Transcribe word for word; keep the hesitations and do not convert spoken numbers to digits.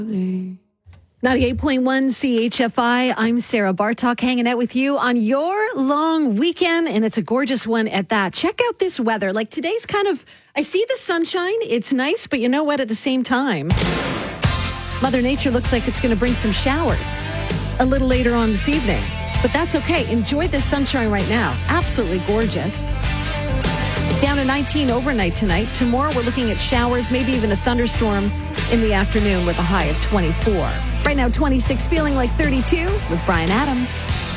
ninety-eight point one C H F I. I'm Sarah Bartok hanging out with you on your long weekend, and it's a gorgeous one at that. Check out this weather. Like today's kind of, I see the sunshine. It's nice, but you know what? At the same time, Mother Nature looks like it's going to bring some showers a little later on this evening. But that's okay. Enjoy the sunshine right now. Absolutely gorgeous. Down to nineteen overnight tonight. Tomorrow we're looking at showers, maybe even a thunderstorm in the afternoon with a high of twenty-four. Right now, twenty-six, feeling like thirty-two with Brian Adams.